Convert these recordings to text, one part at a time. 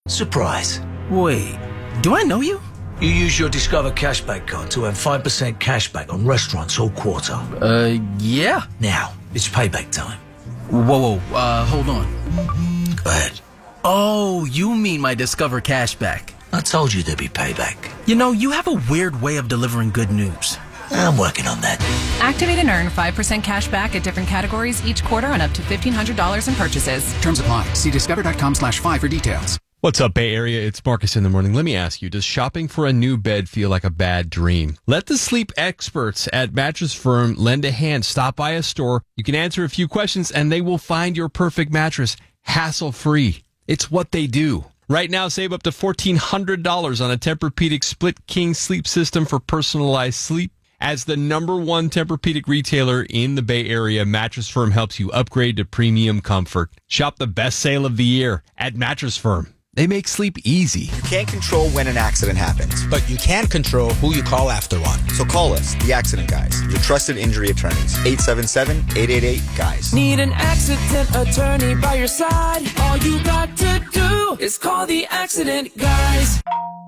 Surprise. Wait, do I know you? You use your Discover Cashback card to earn 5% cashback on restaurants all quarter. Yeah. Now, it's payback time. Whoa, hold on. Go ahead. Oh, you mean my Discover Cashback. I told you there'd be payback. You know, you have a weird way of delivering good news. I'm working on that. Activate and earn 5% cash back at different categories each quarter on up to $1,500 in purchases. Terms apply. See discover.com/5 for details. What's up, Bay Area? It's Marcus in the morning. Let me ask you, does shopping for a new bed feel like a bad dream? Let the sleep experts at Mattress Firm lend a hand. Stop by a store. You can answer a few questions and they will find your perfect mattress hassle-free. It's what they do. Right now, save up to $1,400 on a Tempur-Pedic Split King sleep system for personalized sleep. As the #1 Tempur-Pedic retailer in the Bay Area, Mattress Firm helps you upgrade to premium comfort. Shop the best sale of the year at Mattress Firm. They make sleep easy. You can't control when an accident happens, but you can control who you call after one. So call us, the Accident Guys, your trusted injury attorneys. 877-888-GUYS. Need an accident attorney by your side? All you got to do is call the Accident Guys.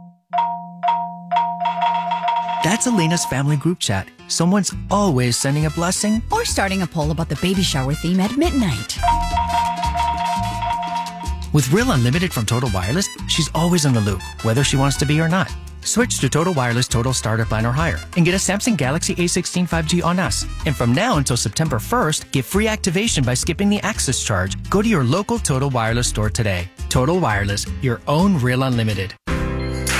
That's Elena's family group chat. Someone's always sending a blessing or starting a poll about the baby shower theme at midnight. With Real Unlimited from Total Wireless, she's always in the loop, whether she wants to be or not. Switch to Total Wireless Total Starter Plan or higher and get a Samsung Galaxy A16 5G on us. And from now until September 1st, get free activation by skipping the access charge. Go to your local Total Wireless store today. Total Wireless, your own Real Unlimited.